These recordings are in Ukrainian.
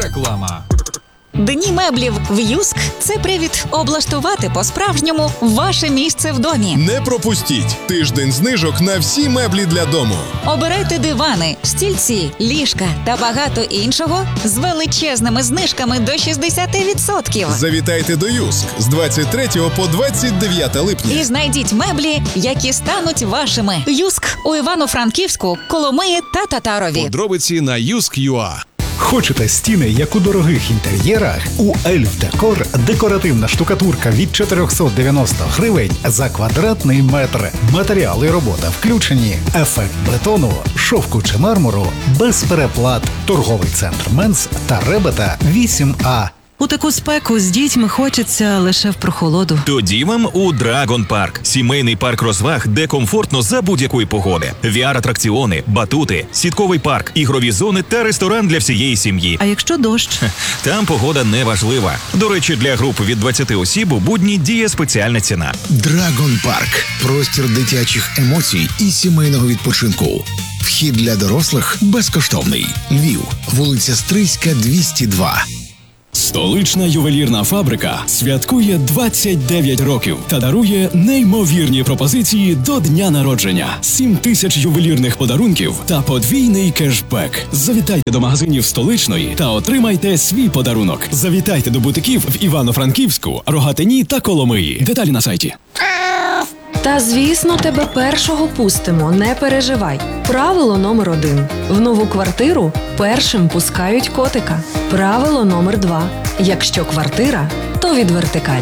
Реклама. Дні меблів в Юск – це привід облаштувати по-справжньому ваше місце в домі. Не пропустіть тиждень знижок на всі меблі для дому. Обирайте дивани, стільці, ліжка та багато іншого з величезними знижками до 60%. Завітайте до Юск з 23 по 29 липня. І знайдіть меблі, які стануть вашими. Юск у Івано-Франківську, Коломиї та Татарові. Подробиці на Юск.ua. Хочете стіни, як у дорогих інтер'єрах? У Ельф Декор декоративна штукатурка від 490 гривень за квадратний метр. Матеріали і робота включені. Ефект бетону, шовку чи мармуру без переплат. Торговий центр Менс та Ребета 8А. У таку спеку з дітьми хочеться лише в прохолоду. Тоді вам у Драгон Парк. Сімейний парк розваг, де комфортно за будь-якої погоди. VR-атракціони, батути, сітковий парк, ігрові зони та ресторан для всієї сім'ї. А якщо дощ? Там погода не важлива. До речі, для груп від 20 осіб у будні діє спеціальна ціна. Драгон Парк – простір дитячих емоцій і сімейного відпочинку. Вхід для дорослих безкоштовний. Львів, вулиця Стрийська, 202. Столична ювелірна фабрика святкує 29 років та дарує неймовірні пропозиції до дня народження. 7 тисяч ювелірних подарунків та подвійний кешбек. Завітайте до магазинів Столичної та отримайте свій подарунок. Завітайте до бутиків в Івано-Франківську, Рогатині та Коломиї. Деталі на сайті. Та, звісно, тебе першого пустимо, не переживай. Правило номер 1. В нову квартиру першим пускають котика. Правило номер 2. Якщо квартира, то від Вертикаль.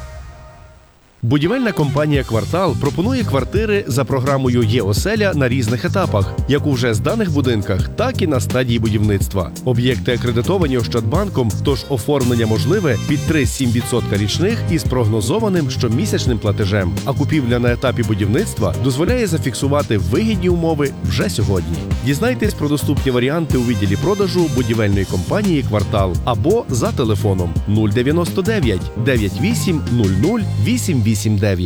Будівельна компанія «Квартал» пропонує квартири за програмою «Є-оселя» на різних етапах, як у вже зданих будинках, так і на стадії будівництва. Об'єкти акредитовані Ощадбанком, тож оформлення можливе під 3,7% річних із прогнозованим щомісячним платежем. А купівля на етапі будівництва дозволяє зафіксувати вигідні умови вже сьогодні. Дізнайтесь про доступні варіанти у відділі продажу будівельної компанії «Квартал» або за телефоном 099 98 00 889.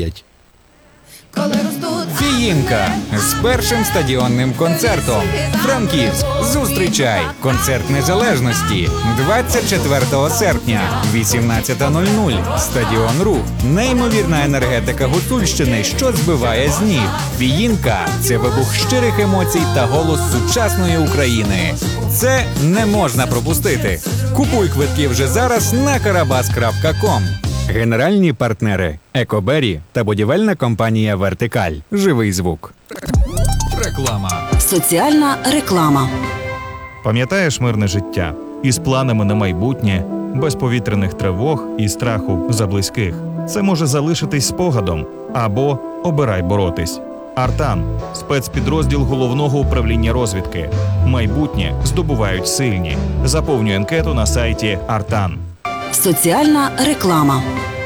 Фіїнка з першим стадіонним концертом. Франківськ. Зустрічай. Концерт Незалежності. 24 серпня. 18:00. Стадіон Рух. Неймовірна енергетика Гуцульщини, що збиває з ніг. Фіїнка – це вибух щирих емоцій та голос сучасної України. Це не можна пропустити. Купуй квитки вже зараз на karabas.com. Генеральні партнери – Екобері та будівельна компанія «Вертикаль». Живий звук. Реклама. Соціальна реклама. Пам'ятаєш мирне життя? Із планами на майбутнє, без повітряних тривог і страху за близьких. Це може залишитись спогадом. Або обирай боротись. Артан – спецпідрозділ Головного управління розвідки. Майбутнє здобувають сильні. Заповнюй анкету на сайті Артан. Соціальна реклама.